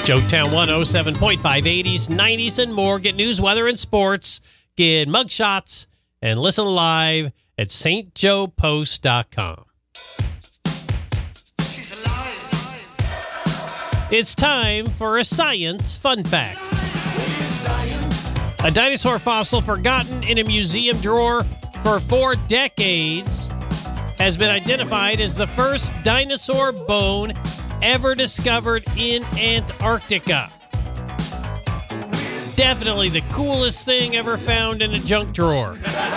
Joetown 107.5, 80s, 90s, and more. Get news, weather, and sports. Get mugshots and listen live at stjoepost.com. It's time for a science fun fact. A dinosaur fossil forgotten in a museum drawer for 4 decades has been identified as the first dinosaur bone ever discovered in Antarctica. Definitely the coolest thing ever found in a junk drawer.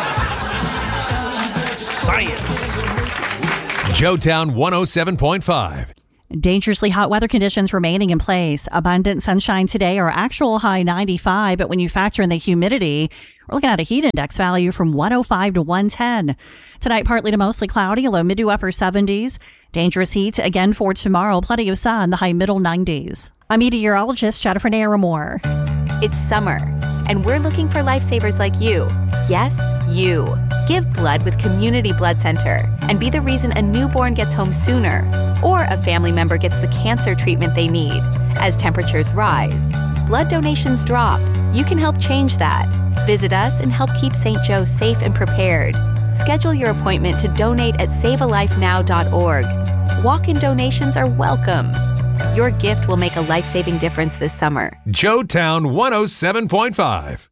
Science. Joetown 107.5. Dangerously hot weather conditions remaining in place. Abundant sunshine today, our actual high 95, but when you factor in the humidity, we're looking at a heat index value from 105 to 110. Tonight, partly to mostly cloudy, low mid to upper 70s. Dangerous heat again for tomorrow. Plenty of sun, the high middle 90s. I'm meteorologist Jennifer Naramore. It's summer, and we're looking for lifesavers like you. Yes, you. Give blood with Community Blood Center and be the reason a newborn gets home sooner or a family member gets the cancer treatment they need. As temperatures rise, blood donations drop. You can help change that. Visit us and help keep St. Joe safe and prepared. Schedule your appointment to donate at savealifenow.org. Walk-in donations are welcome. Your gift will make a life-saving difference this summer. Joetown 107.5.